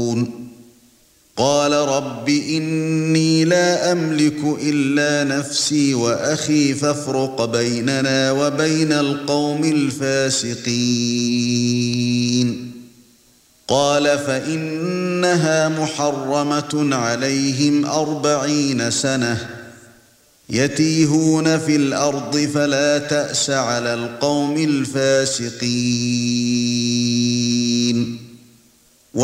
قال رب إني لا أملك إلا نفسي وأخي فافرق بيننا وبين القوم الفاسقين قال فإنها محرمة عليهم 40 سنة يتيهون في الأرض فلا تأس على القوم الفاسقين